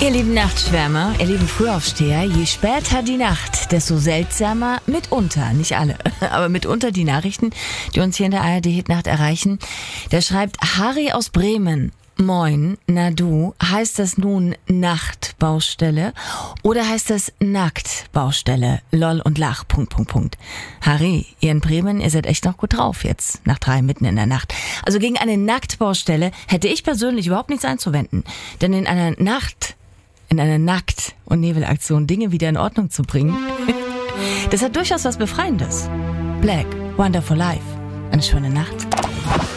Ihr lieben Nachtschwärmer, ihr lieben Frühaufsteher, je später die Nacht, desto seltsamer mitunter, nicht alle, aber mitunter die Nachrichten, die uns hier in der ARD-Hitnacht erreichen. Der schreibt, Harry aus Bremen. Moin, na du, heißt das nun Nachtbaustelle oder heißt das Nacktbaustelle? Lol und lach, ... Harry, ihr in Bremen, ihr seid echt noch gut drauf jetzt, nach 3 mitten in der Nacht. Also gegen eine Nacktbaustelle hätte ich persönlich überhaupt nichts einzuwenden. Denn in einer Nackt- und Nebelaktion Dinge wieder in Ordnung zu bringen, das hat durchaus was Befreiendes. Black, Wonderful Life. Eine schöne Nacht.